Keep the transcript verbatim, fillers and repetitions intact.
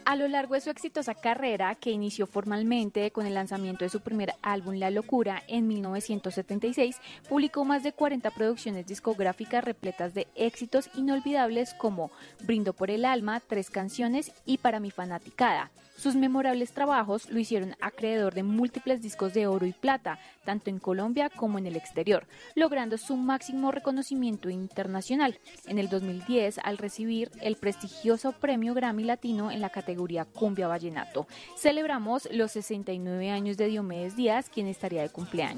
A lo largo de su exitosa carrera, que inició formalmente con el lanzamiento de su primer álbum La Locura en mil novecientos setenta y seis, publicó más de cuarenta producciones discográficas repletas de éxitos inolvidables como Brindo por el alma, Tres canciones y Para mi fanaticada. Sus memorables trabajos lo hicieron acreedor de múltiples discos de oro y plata, tanto en Colombia como en el exterior, logrando su máximo reconocimiento internacional en el dos mil diez al recibir el prestigioso premio Grammy Latino en la categoría Cumbia Vallenato. Celebramos los sesenta y nueve años de Diomedes Díaz, quien estaría de cumpleaños.